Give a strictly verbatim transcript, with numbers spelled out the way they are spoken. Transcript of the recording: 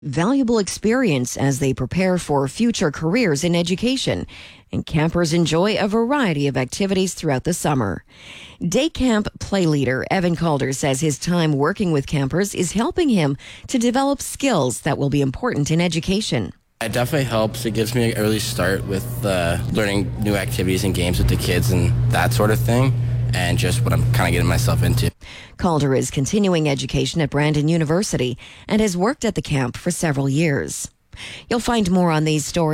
valuable experience as they prepare for future careers in education. And campers enjoy a variety of activities throughout the summer. Day camp play leader Evan Calder says his time working with campers is helping him to develop skills that will be important in education. It definitely helps. It gives me an early start with uh, learning new activities and games with the kids and that sort of thing, and just what I'm kind of getting myself into. Calder is continuing education at Brandon University and has worked at the camp for several years. You'll find more on these stories